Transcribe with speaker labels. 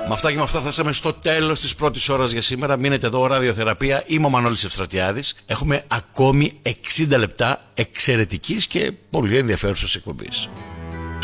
Speaker 1: Με αυτά και με αυτά φτάσαμε στο τέλος της πρώτης ώρας για σήμερα. Μείνετε εδώ, ραδιοθεραπεία. Είμαι ο Μανώλης Ευστρατιάδης. Έχουμε ακόμη 60 λεπτά εξαιρετικής και πολύ ενδιαφέρουσας εκπομπής.